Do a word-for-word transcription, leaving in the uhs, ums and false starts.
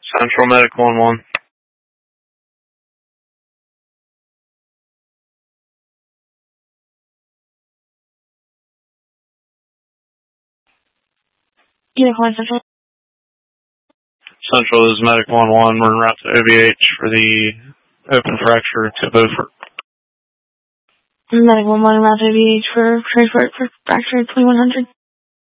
Central Medic one one. Yeah, call Central. Central, this is Medic one one. We're en route to O B H for the open fracture to Beaufort. Medic one one, route to O B H for transport for fracture twenty-one hundred.